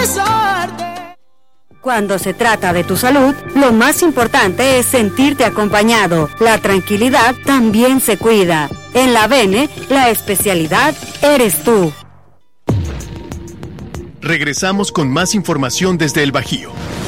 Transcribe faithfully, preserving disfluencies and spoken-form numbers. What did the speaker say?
Cuando se trata de tu salud, lo más importante es sentirte acompañado. La tranquilidad también se cuida. En la Bene, la especialidad eres tú. Regresamos con más información desde el Bajío.